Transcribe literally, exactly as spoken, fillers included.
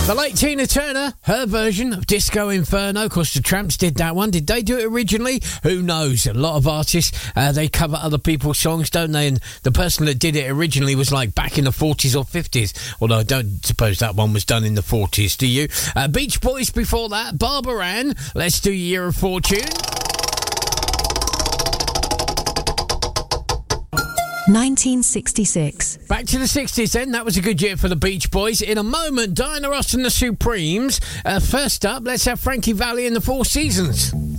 The late Tina Turner, her version of Disco Inferno. Of course, the Tramps did that one. Did they do it originally? Who knows? A lot of artists, uh, they cover other people's songs, don't they? And the person that did it originally was like back in the forties or fifties. Although I don't suppose that one was done in the forties, do you? Uh, Beach Boys before that. Barbara Ann, let's do Year of Fortune. nineteen sixty-six. Back to the sixties then. That was a good year for the Beach Boys. In a moment, Diana Ross and the Supremes. Uh, first up, let's have Frankie Valli and the Four Seasons.